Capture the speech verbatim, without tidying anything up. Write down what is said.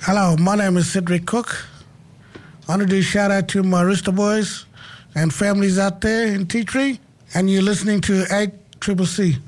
Hello, my name is Cedric Cook. I want to do a shout out to my Rooster Boys and families out there in Tea Tree. And you're listening to eight Triple C.